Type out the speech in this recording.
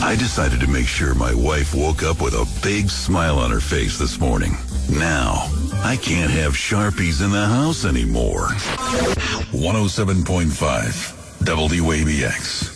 I decided to make sure my wife woke up with a big smile on her face this morning. Now, I can't have Sharpies in the house anymore. 107.5 WABX.